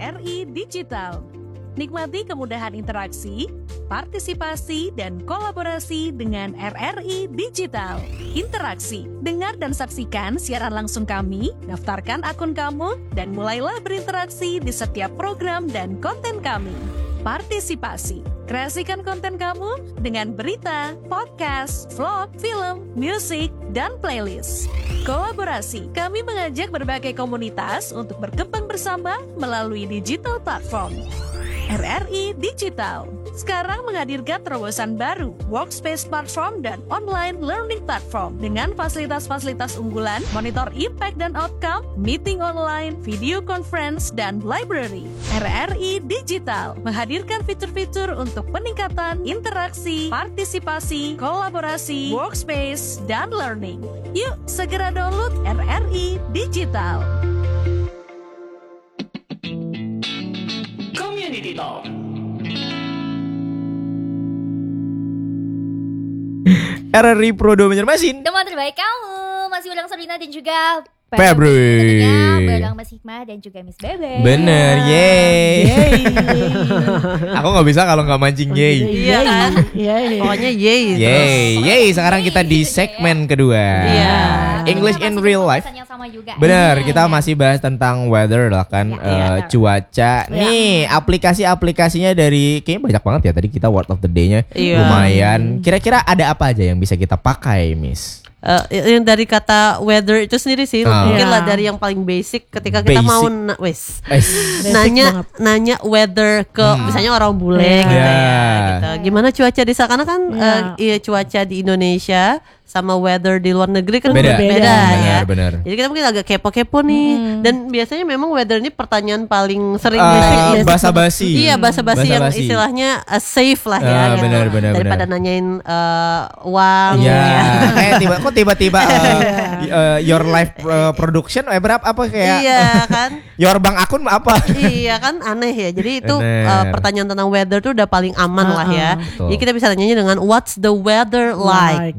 RRI Digital. Nikmati kemudahan interaksi, partisipasi, dan kolaborasi dengan RRI Digital. Interaksi, dengar dan saksikan siaran langsung kami, daftarkan akun kamu, dan mulailah berinteraksi di setiap program dan konten kami. Partisipasi, kreasikan konten kamu dengan berita, podcast, vlog, film, musik, dan playlist. Kolaborasi, kami mengajak berbagai komunitas untuk berkembang bersama melalui digital platform. RRI Digital sekarang menghadirkan terobosan baru, workspace platform dan online learning platform dengan fasilitas-fasilitas unggulan, monitor impact dan outcome, meeting online, video conference, dan library. RRI Digital menghadirkan fitur-fitur untuk peningkatan interaksi, partisipasi, kolaborasi, workspace, dan learning. Yuk, segera download RRI Digital. Community Talk. RRI Prodo Banjarmasin. Teman terbaik kamu masih bareng Sabrina dan juga Febri. bareng Mas Hikmah dan juga Miss Bebe. Bener, yeay. Aku nggak bisa kalau nggak mancing yeay. Iya kan? Pokoknya yeay. Yeay. Sekarang kita di segmen kedua. Iya. English in real life. Yang sama juga. Bener, kita masih bahas tentang weather lah kan, cuaca. Nih, aplikasi-aplikasinya dari kayaknya banyak banget ya. Tadi kita word of the day-nya lumayan. Kira-kira ada apa aja yang bisa kita pakai, Miss? Yang dari kata weather itu sendiri sih, mungkin lah dari yang paling basic ketika kita mau nanya weather ke misalnya orang bule gitu gitu. Gimana cuaca di sana kan cuaca di Indonesia sama weather di luar negeri kan beda ya. Benar. Jadi kita mungkin agak kepo-kepo nih. Dan biasanya memang weather ini pertanyaan paling sering basa-basi. Iya, basa-basi yang istilahnya safe lah ya. Gitu. Benar. Daripada nanyain uang Kayak tiba-tiba your life production berapa apa kayak kan your bank akun apa iya kan aneh ya. Jadi itu pertanyaan tentang weather tuh udah paling aman lah ya. Betul. Jadi kita bisa tanyanya dengan what's the weather like.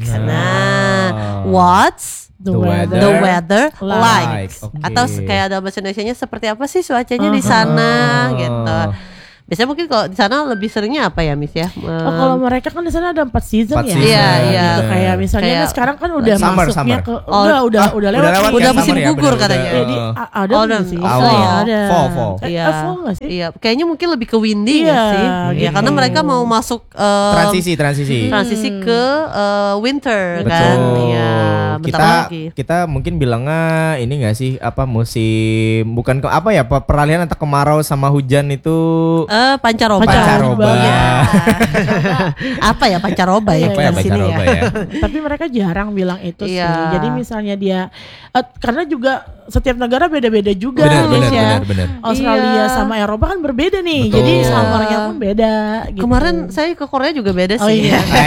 What's the weather like. Okay. Atau kayak dalam bahasa Indonesianya seperti apa sih cuacanya di sana gitu. Biasanya mungkin kalau di sana lebih seringnya apa ya, Miss ya? Kalau mereka kan di sana ada 4 season 4 ya. season. Iya. Gitu, kayak misalnya kan sekarang kan udah summer. masuknya ke udah lewat. Udah ya, musim summer ya, gugur bener, katanya. Jadi ada sih. Ada. Fall. Fall nggak sih? Iya, kayaknya mungkin lebih ke windy nggak sih? Iya, karena mereka mau masuk transisi ke winter kan. Iya, kita mungkin bilangnya ini nggak sih apa musim bukan ke apa ya peralihan antara kemarau sama hujan itu pancaroba. Ya. Apa ya pancaroba ya apa ya pancaroba ya. Tapi mereka jarang bilang itu sih. Iya. Jadi misalnya dia karena juga setiap negara beda-beda juga. Benar. Australia sama Eropa kan berbeda nih. Betul. Jadi summernya pun beda gitu. Kemarin saya ke Korea juga beda sih.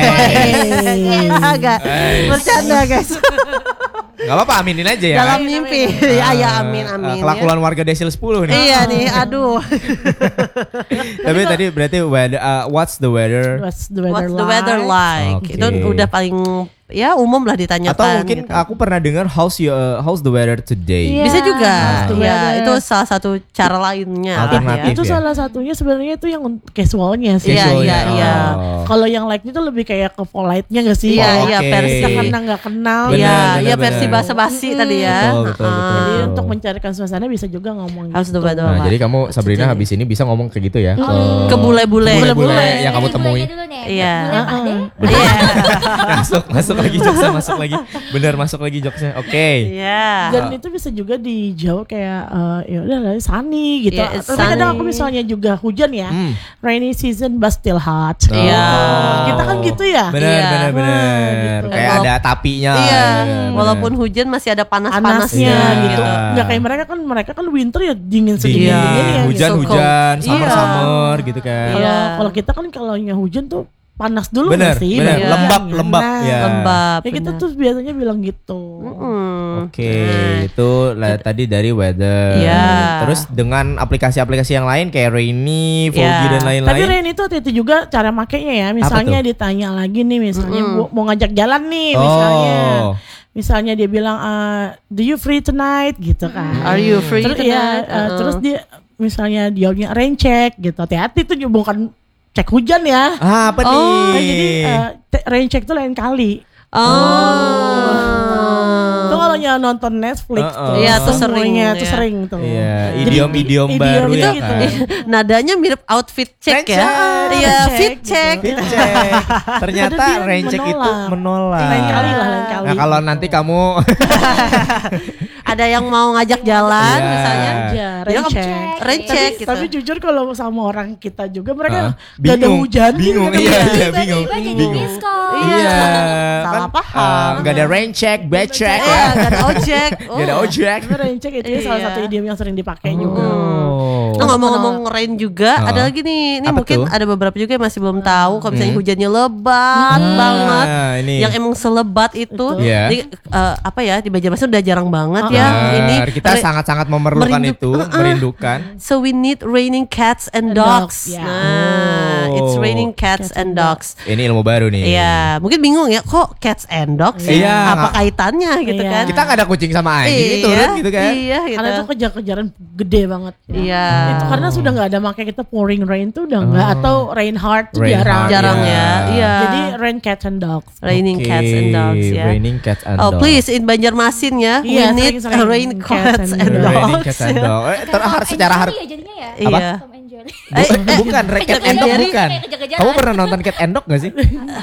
Agak bercanda guys. Gak apa-apa, aminin aja ya. Dalam mimpi. Amin. Kelakuan warga Desil 10 nih. Iya nih, aduh. Tapi tadi berarti what's the weather like? Okay. Itu udah paling ya umum lah ditanyakan. Atau mungkin gitu. aku pernah dengar how's the weather today. Bisa juga. Ya, itu salah satu cara lainnya. Alternatif. Itu salah satunya sebenarnya itu yang casualnya sih. Iya. Kalau yang like itu lebih kayak ke polite-nya nggak sih? Iya, versi karena nggak kenal. Iya, versi basa-basi tadi ya. Betul. Jadi untuk mencarikan suasana bisa juga ngomong How's the gitu. weather Nah, like? jadi kamu Sabrina habis ini bisa ngomong kayak gitu ya. Ke bule-bule yang kamu temui. Iya. Masuk lagi jokesnya, masuk lagi jokesnya. Oke. Iya. Dan itu bisa juga dijawab kayak ya udah lah sunny gitu. Yeah, Tapi kadang aku misalnya juga hujan ya. Rainy season but still hot. Iya. Kita kan gitu ya. Benar. Gitu. Kayak ada tapinya. Iya. Bener. Walaupun hujan masih ada Panasnya panas-panasnya gitu. Iya. Nggak kayak mereka kan winter ya dingin Dingin, ya. hujan, gitu. summer gitu kan. Kalau kita kan kalaunya hujan tuh panas dulu Bener, nggak sih? bener. Badannya. Lembab, ya. Lembab. Ya kita tuh biasanya bilang gitu. Oke, itu tadi dari weather. Iya. Terus dengan aplikasi-aplikasi yang lain kayak Rainy, Foggy dan lain-lain. Tapi Rainy itu juga cara makainya ya. Misalnya ditanya lagi nih, misalnya mau ngajak jalan nih, misalnya. Misalnya dia bilang, do you free tonight gitu kan? Are you free terus, tonight? Terus dia misalnya dia rain check gitu, hati-hati tuh bukan cek hujan ya. Apa nih? Nah, jadi rain check tuh lain kali. Tuh kalau nonton Netflix tuh, iya tuh semuanya sering, tuh sering tuh. Iya, idiom-idiom baru ya gitu. kan. Nadanya mirip outfit check ya. Iya, fit check. Fit check. Ternyata Padahal dia rain check itu menolak. Lain kali. Nah, kalau nanti kamu ada yang mau ngajak jalan Iya. misalnya, Ya, dia rain check gitu. Tapi jujur kalau sama orang kita juga mereka gak ada bingung. hujan, Bingung, gitu. iya, bingung. Tiba-tiba jadi Bingung. diskon. Iya, Salah kan, paham. Gak ada rain check, bad check Iya, ya. gak ada ojek. Gak ada ojek. Karena rain check itu salah Iya. satu idiom yang sering dipakai juga. Oh. Nah, ngomong-ngomong rain juga, ada lagi nih. Ini Apa mungkin tuh? ada beberapa juga yang masih belum tahu kalau misalnya hujannya lebat banget. ini. Yang emang selebat itu. Iya. Di, apa ya, di Banjarmasin udah jarang banget ya. Benar, Ini kita sangat-sangat memerlukan itu, merindukan. So we need raining cats and dogs. ya. Nah, it's raining cats and dogs. Ini ilmu baru nih. Iya, mungkin bingung ya, kok cats and dogs sih? Iya, Apa kaitannya gitu Iya. kan? Kita nggak ada kucing sama anjing ini turun gitu kan. Iya, gitu. Karena itu kejar-kejaran gede banget. Iya. Itu karena sudah nggak ada makanya kita pouring rain tuh udah nggak, atau rain hard tuh Rain jarang. hard, Jarang Iya. ya. Iya. Jadi rain cats and dogs. Raining Oke, cats and dogs ya. Raining cats and Oh dogs. please in Banjarmasin ya, we Iya, need sering-sering rain cats and Raining dogs. cats and dogs. Secara Tom and harus Jerry ya jadinya ya. Iya. Tom and Jerry. bukan cat and dog bukan. Kayak kejar-kejaran. Kamu pernah nonton cat and dog gak sih?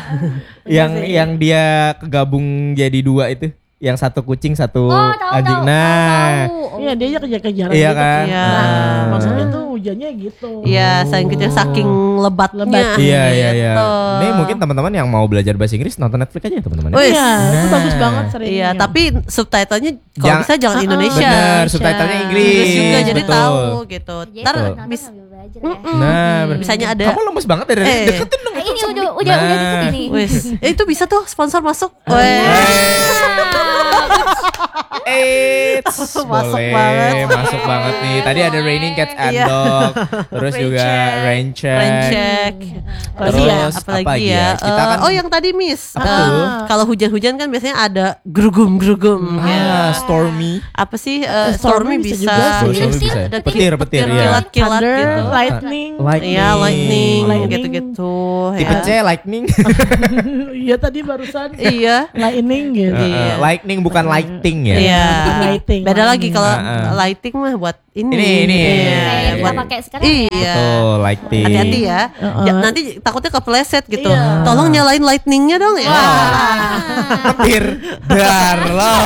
yang dia kegabung jadi dua itu. Yang satu kucing, satu anjing. Nah, Iya, dia aja kejar-kejaran iya gitu. kan? Iya. Nah, maksudnya tuh hujannya gitu. Iya, saking lebatnya. Iya. gitu. Ini mungkin teman-teman yang mau belajar bahasa Inggris nonton Netflix aja ya teman-teman. Wih, Iya, itu bagus banget seringnya. Iya, tapi subtitlenya kalau bisa jangan Indonesia. Bener, subtitlenya Inggris. Inggris juga jadi Betul. tahu gitu. Jadi Ntar kalau nonton bisa sambil belajar ya. Nah, misalnya ada kamu lemes banget ya dari deketin dong. Ini udah deket ini. wis. Itu bisa tuh sponsor masuk. Masuk banget. Masuk banget nih. Tadi ada raining cats and Iya. dog, terus juga rain check. Rain check. Terus Apalagi ya? Kita kan Oh yang tadi Miss. Apa tuh? Kalau hujan-hujan kan biasanya ada gerugum-gerugum. stormy. Apa sih? Stormy Stormy bisa bisa. juga sih. Stormy bisa. Ada Petir-petir ya. Kilat-kilat Thunder, gitu. lightning. Iya, lightning Lightning. gitu-gitu. Tipe ya. C lightning. Iya tadi barusan. Iya. Lightning gitu. Iya. Lightning bukan lighting ya. Iya. Lighting. Beda lagi kalau Heeh. lighting mah buat ini. Ini. Iya, Kayak kita buat pakai sekarang ya. Iya. Tuh lighting. Hati-hati ya. Ya, nanti takutnya kepleset gitu. Tolong nyalain lightningnya dong ya. Petir. Dar loh.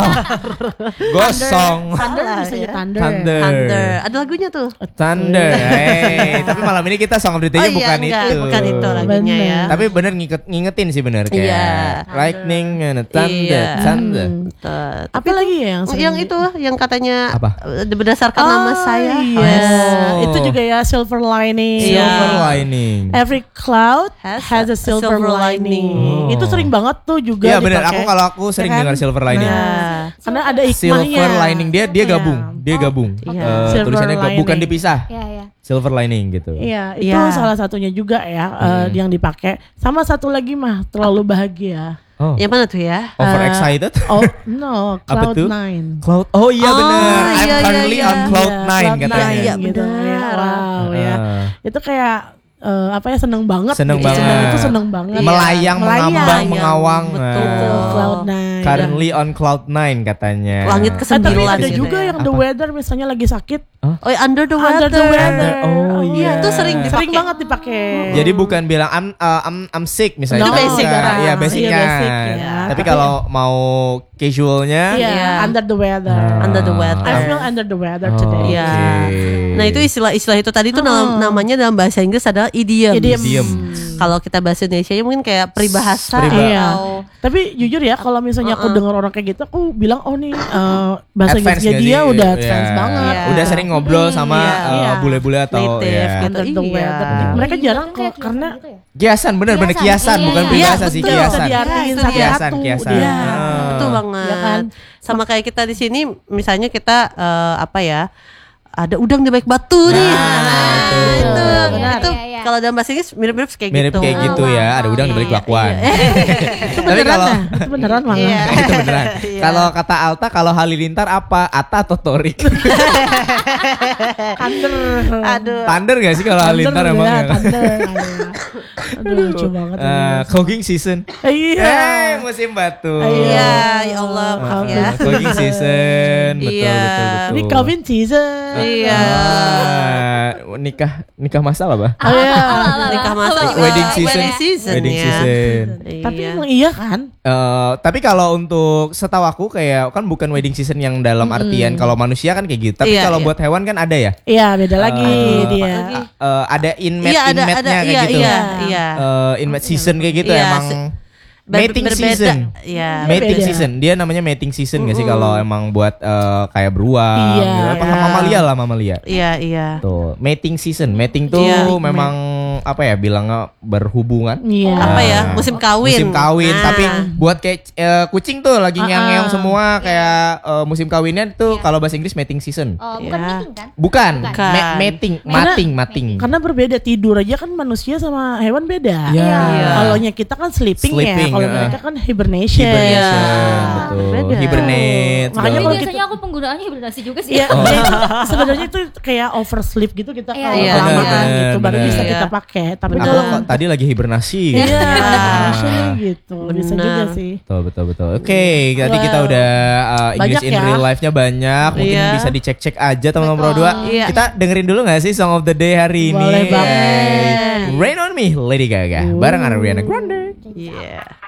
Gosong. Thunder Salah, bisa ya. jadi thunder. Thunder. Thunder. Ada lagunya tuh. Thunder. Hey, tapi malam ini kita song of the day-nya bukan enggak, itu. bukan itu lagunya Bener. ya. Tapi bener ngingetin sih bener kayak Iya. lightning and thunder, Iya. thunder. Apa lagi ya yang sering Yang itu yang katanya Apa? Berdasarkan nama saya. Yes. Oh. Itu juga ya silver lining. Iya. Silver lining. Every cloud Has has a silver lining. Itu sering banget tuh juga Iya bener, dipakai. aku sering Ya kan? dengar silver lining. Nah, karena ada hikmahnya. Silver lining dia Iya. gabung, dia gabung. Iya. Silver Tulisannya lining. bukan dipisah. Iya, iya. Silver lining gitu. Iya, itu Iya. salah satunya juga ya yang dipakai. Sama satu lagi mah terlalu bahagia. Oh, Yang mana tuh ya? overexcited. Oh no, Apa cloud tuh? nine. Cloud. Oh iya Oh, bener. I'm iya, currently iya, on iya. cloud Iya, nine cloud katanya. nine Iya, gitu. benar. Ya, wow ya. Itu kayak apa ya, seneng banget. Seneng gitu. banget. Itu seneng banget. Melayang, mengambang, Iya, mengawang. betul. Itu Nah, cloud nine. currently on cloud nine katanya. Langit Tapi ke-9 ada gitu juga ya. yang the weather misalnya lagi sakit. Oh, under the Under weather. the weather. Oh, iya. Itu sering dipakai. Sering banget dipakai. Jadi bukan bilang I'm sick misalnya. No, Itu basic Bukan. kan? Iya basic Iya, kan. basic, ya. Tapi kalau mau casualnya Iya, Iya. under the weather. Under the weather. I feel under the weather today. Iya. Oke. Nah, itu istilah-istilah itu tadi tuh namanya dalam bahasa Inggris adalah idiom. Idiom. Kalau kita bahasa Indonesia mungkin kayak peribahasa Iya. atau Tapi jujur ya, kalau misalnya aku dengar orang kayak gitu, aku bilang oh nih bahasa Advance Inggrisnya nggak dia sih? udah Iya. advance banget. Iya. Udah sering ngobrol sama Iya. bule-bule atau native ya. gitu. Under the Iya. weather. Mereka jarang kok karena gitu ya. Kiasan bener-bener Kiasan, kiasan, iya, bukan iya. peribahasa Iya, sih betul. bisa kiasan. diartiin Iya, satu-satu. kiasan. Iya. betul banget. Ya kan? Sama kayak kita di sini misalnya kita apa ya? Ada udang di balik batu nih. itu. Itu Benar. itu Iya, iya. kalau dalam bahasa Inggris mirip-mirip kayak Mirip gitu. kayak gitu ya, ada udang dibalik bakwan. Tapi kalau Itu beneran malah. Iya. itu beneran. Iya. Kalau kata Alta, kalau Halilintar apa? Ata atau Torik? Thunder. Aduh. Thunder gak sih kalau Halilintar Thunder, emang ya, ya? Thunder. Aduh, lucu banget. Cooking season. Iya. Musim batu. Iya, ya Allah, maaf ya. Cooking season. Betul, Iya. betul, betul. Ini Calvin season. Iya. Nikah masal apa? Oh, iya. Nikah masal juga. Wedding season. Wedding season, Wedding ya. season. Tapi Iya. emang iya kan? Tapi kalau untuk setahu aku kayak kan bukan wedding season yang dalam artian kalau manusia kan kayak gitu. Tapi Iya, kalau iya. buat hewan kan ada ya. Iya, beda lagi dia. Ada inmate Iya, ada inmate-nya kayak iya, gitu. iya. Inmate season kayak gitu Iya, emang mating berbeda. season. Iya. Mating Beda. season. Dia namanya mating season gak sih kalau emang buat kayak beruang Iya, gitu. Apa iya. mamalia lah mamalia. Iya, iya. Tuh, mating season. Mating tuh Iya. memang apa ya bilangnya berhubungan. Iya. Apa ya? Musim kawin. Musim kawin, Nah. tapi buat kayak kucing tuh lagi ngeong-ngeong semua kayak musim kawinnya tuh kalau bahasa Inggris mating season. Oh, bukan Iya. meeting kan? Bukan, Bukan. mating. Karena berbeda tidur aja kan manusia sama hewan beda. Iya. Kalau kita kan sleeping Sleeping, ya, kalau mereka kan hibernation. Hibernation, Iya. betul. Beda. Hibernate. Makanya Tapi kalau biasanya aku penggunaannya hibernasi juga sih. Iya, sebenarnya itu kayak oversleep gitu kita Iya, kalau iya. kelamaan Bener, gitu baru bener. bisa Iya. kita pakai. Tapi Aku kalau kok tadi lagi hibernasi. iya, Ah. hibernation gitu. Bisa Bener. juga sih. Betul. Oke, tadi kita Wow. udah English Banyak in ya. real life-nya banyak. Mungkin Iya. bisa dicek-cek aja teman-teman Pro 2. Iya. Kita dengerin dulu gak sih Song of the Day hari ini? Boleh banget. Rain on Me, Lady Gaga. Bareng Ariana Grande. Iya.